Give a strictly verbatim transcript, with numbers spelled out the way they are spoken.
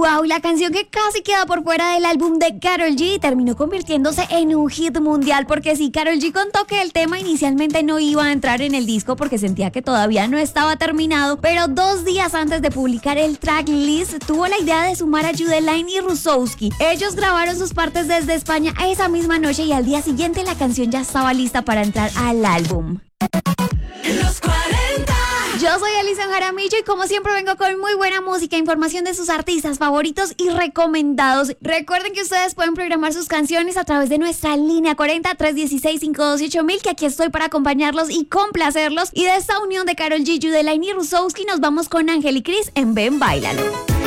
Wow, la canción que casi queda por fuera del álbum de Karol G terminó convirtiéndose en un hit mundial, porque sí, Karol G contó que el tema inicialmente no iba a entrar en el disco porque sentía que todavía no estaba terminado, pero dos días antes de publicar el tracklist tuvo la idea de sumar a Judeline y Rusowski. Ellos grabaron sus partes desde España esa misma noche y al día siguiente la canción ya estaba lista para entrar al álbum. Los cuarenta. Yo soy Alison Jaramillo y como siempre vengo con muy buena música, información de sus artistas favoritos y recomendados. Recuerden que ustedes pueden programar sus canciones a través de nuestra línea cuarenta, tres uno seis, cinco dos ocho mil, que aquí estoy para acompañarlos y complacerlos. Y de esta unión de Karol G, Judeline y Rusowski nos vamos con Ángel y Cris en Ven Báilalo.